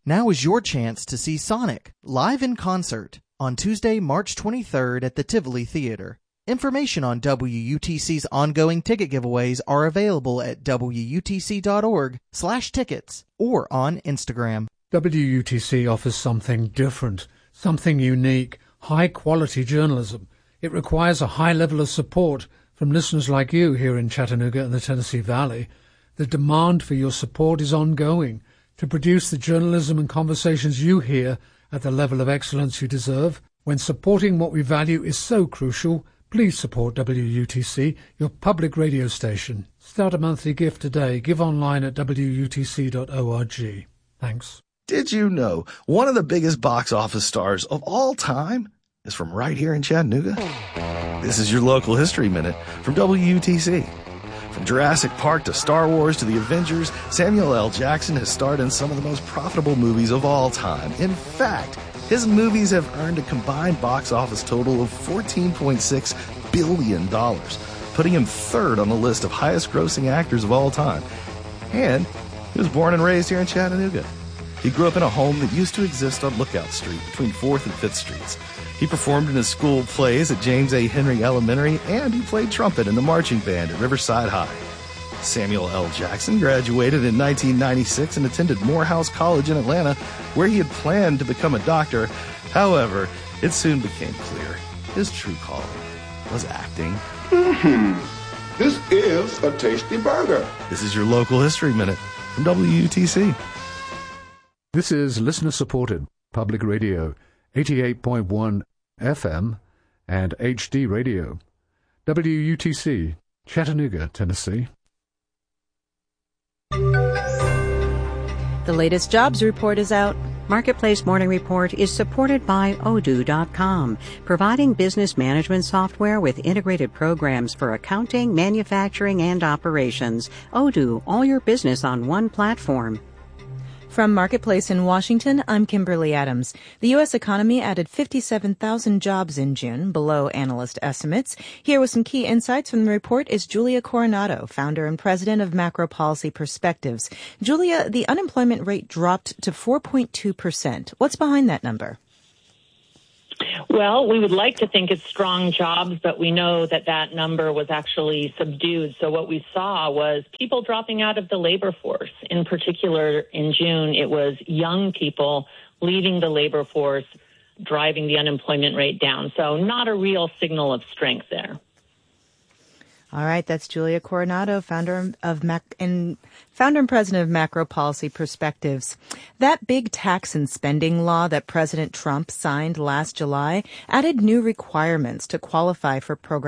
Now is your chance to see Sonic live in concert on Tuesday, March 23rd at the Tivoli Theater. Information on WUTC's ongoing ticket giveaways are available at wutc.org/tickets or on Instagram. WUTC offers something different, something unique, high-quality journalism. It requires a high level of support from listeners like you here in Chattanooga and the Tennessee Valley. The demand for your support is ongoing to produce the journalism and conversations you hear at the level of excellence you deserve. When supporting what we value is so crucial, please support WUTC, your public radio station. Start a monthly gift today. Give online at wutc.org. Thanks. Did you know one of the biggest box office stars of all time is from right here in Chattanooga? This is your local history minute from WUTC. From Jurassic Park to Star Wars to the Avengers, Samuel L. Jackson has starred in some of the most profitable movies of all time. In fact, his movies have earned a combined box office total of $14.6 billion, putting him third on the list of highest-grossing actors of all time. And he was born and raised here in Chattanooga. He grew up in a home that used to exist on Lookout Street between 4th and 5th Streets. He performed in his school plays at James A. Henry Elementary, and he played trumpet in the marching band at Riverside High. Samuel L. Jackson graduated in 1996 and attended Morehouse College in Atlanta, where he had planned to become a doctor. However, it soon became clear his true calling was acting. This is a tasty burger. This is your local history minute from WUTC. This is listener-supported public radio, 88.1 FM and HD radio. WUTC, Chattanooga, Tennessee. The latest jobs report is out. Marketplace Morning Report is supported by Odoo.com, providing business management software with integrated programs for accounting, manufacturing, and operations. Odoo, all your business on one platform. From Marketplace in Washington, I'm Kimberly Adams. The U.S. economy added 57,000 jobs in June, below analyst estimates. Here with some key insights from the report is Julia Coronado, founder and president of Macro Policy Perspectives. Julia, the unemployment rate dropped to 4.2%. What's behind that number? Well, we would like to think it's strong jobs, but we know that that number was actually subdued. So what we saw was people dropping out of the labor force. In particular, in June, it was young people leaving the labor force, driving the unemployment rate down. So not a real signal of strength there. All right, that's Julia Coronado, founder and president of Macro Policy Perspectives. That big tax and spending law that President Trump signed last July added new requirements to qualify for programs